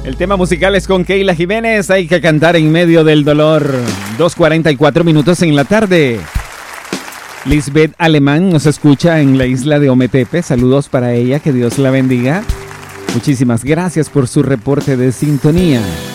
El tema musical es con Keila Jiménez, Hay que cantar en medio del dolor. 2:44 minutos en la tarde. Lisbeth Alemán nos escucha en la isla de Ometepe. Saludos para ella, que Dios la bendiga. Muchísimas gracias por su reporte de sintonía.